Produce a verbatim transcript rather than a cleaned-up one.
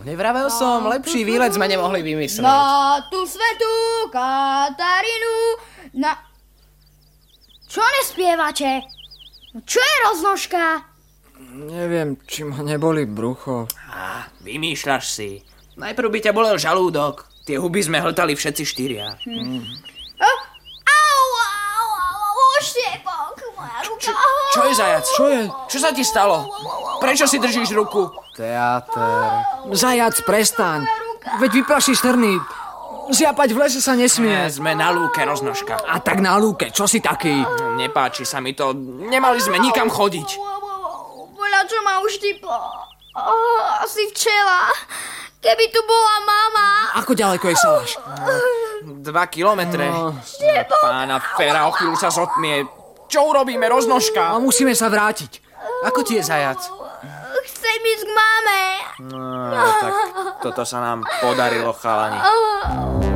Nevravel som, lepší výlet sme nemohli vymyslieť. Na tú svetú Katarínu, na... Čo nespievate? Čo je roznožka? Neviem, či ma neboli brucho. Á, vymýšľaš si. Najprv by ťa bolel žalúdok. Tie huby sme hltali všetci štyria. Hm. Au, au, au, au, oštiepok, moja ruka. Čo, čo je, zajac? Čo je? Čo sa ti stalo? Prečo si držíš ruku? Teáter. Zajac, prestaň. Veď vyplašíš trny. Zjapať v lese sa nesmie. Nie, sme na lúke, roznožka. A tak na lúke, čo si taký? Nepáči sa mi to. Nemali sme nikam chodiť. Boľa, čo ma uštiplo. Oh, asi včela. Keby tu bola mama. Ako ďaleko je Salaš? Dva kilometre. Pána Fera, o chvíľu sa zotmie. Čo urobíme, roznožka? A musíme sa vrátiť. Ako ti je, zajac? Chcem ísť k mame. No, tak toto sa nám podarilo, chalani.